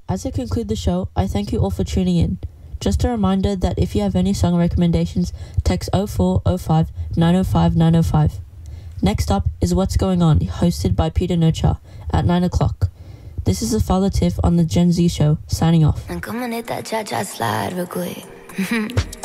As I conclude the show, I thank you all for tuning in. Just a reminder that if you have any song recommendations, text 0405 905 905. Next up is What's Going On, hosted by Peter Nocha at 9 o'clock. This is the Father Tiff on the Gen Z Show, signing off.